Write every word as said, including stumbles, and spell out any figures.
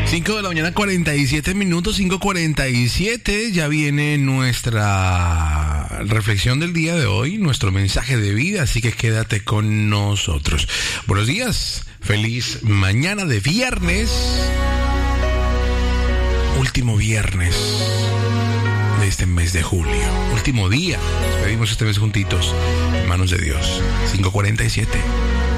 cinco de la mañana, cuarenta y siete minutos, cinco cuarenta y siete. Ya viene nuestra reflexión del día de hoy, nuestro mensaje de vida, así que quédate con nosotros. Buenos días, feliz mañana de viernes. Último viernes de este mes de julio. Último día. Despedimos este mes juntitos en manos de Dios. cinco cuarenta y siete.